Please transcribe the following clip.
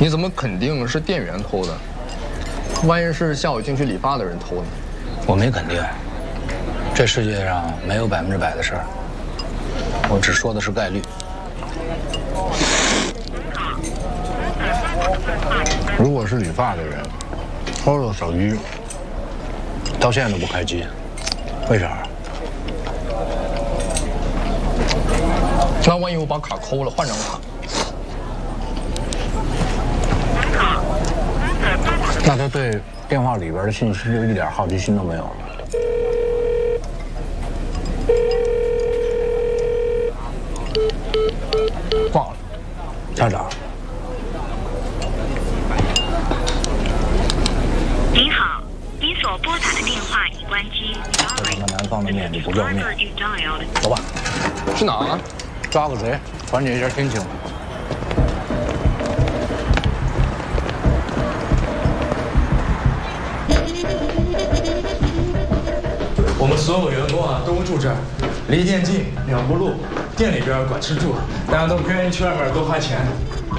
你怎么肯定是店员偷的？万一是下午进去理发的人偷呢？ 我没肯定，这世界上没有100%的事儿，我只说的是概率。如果是理发的人偷了手机，到现在都不开机，为啥？ 那万一我把卡抠了，换张卡？ 那他对电话里边的信息就一点好奇心都没有了。挂了，再打。 您好，您所拨打的电话已关机。 这他妈南方的面就不叫面。走吧。 去哪啊？ 抓个贼，缓解一下心情。 我们所有员工啊都住这儿，离店近，2步路，店里边管吃住，大家都不愿意去外面多花钱。